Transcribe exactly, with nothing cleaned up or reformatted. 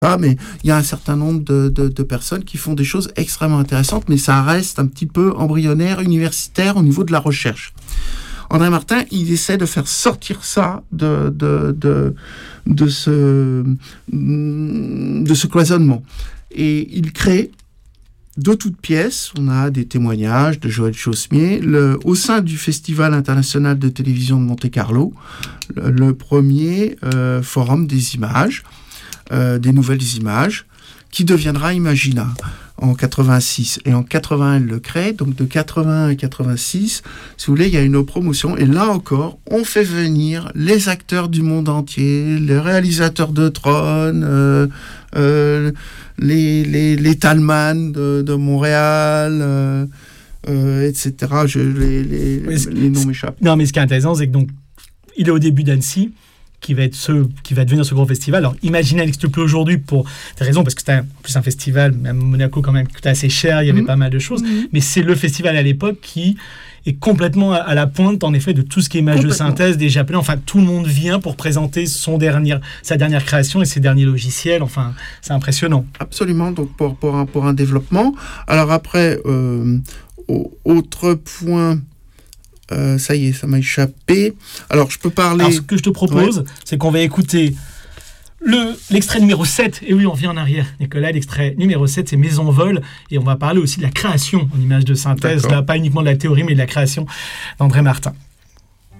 Ah, mais il y a un certain nombre de, de, de personnes qui font des choses extrêmement intéressantes, mais ça reste un petit peu embryonnaire, universitaire au niveau de la recherche. André Martin, il essaie de faire sortir ça de, de, de, de, ce, de ce cloisonnement. Et il crée de toutes pièces, on a des témoignages de Joël Chaussemier, le, au sein du Festival international de télévision de Monte-Carlo, le, le premier euh, forum des images, Euh, des nouvelles images, qui deviendra Imagina en quatre-vingt-six. Et en quatre-vingt, elle le crée. Donc de quatre-vingt à quatre-vingt-six, si vous voulez, il y a une promotion. Et là encore, on fait venir les acteurs du monde entier, les réalisateurs de Tron, euh, euh, les, les, les Talman de, de Montréal, euh, euh, et cetera. Je, les, les, les noms m'échappent. Non, mais ce qui est intéressant, c'est que donc, il est au début d'Annecy, qui va être ce qui va devenir ce gros festival. Alors imaginez n'existe plus aujourd'hui pour des raisons, parce que c'était en plus un festival, même Monaco quand même, qui coûtait assez cher, il y avait mmh. pas mal de choses, mmh. mais c'est le festival à l'époque qui est complètement à la pointe en effet de tout ce qui est images de synthèse, des japonais, enfin tout le monde vient pour présenter son dernier, sa dernière création et ses derniers logiciels, enfin c'est impressionnant. Absolument, donc pour, pour, un, pour un développement. Alors après, euh, autre point... Euh, ça y est, ça m'a échappé. Alors, je peux parler... Alors, ce que je te propose, ouais. c'est qu'on va écouter le, l'extrait numéro sept. Et oui, on revient en arrière, Nicolas. L'extrait numéro sept, c'est Mes envols. Et on va parler aussi de la création en images de synthèse. D'accord. Là, pas uniquement de la théorie, mais de la création d'André Martin.